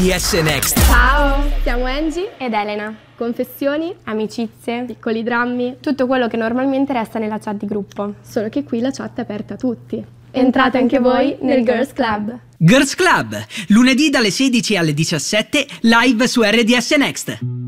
RDS Next. Ciao, siamo Angie ed Elena. Confessioni, Amicizie, piccoli drammi, tutto quello che normalmente resta nella chat di gruppo. solo che qui la chat è aperta a tutti. Entrate anche voi nel Girls Club. Girls Club, lunedì dalle 16 alle 17, live su RDS Next.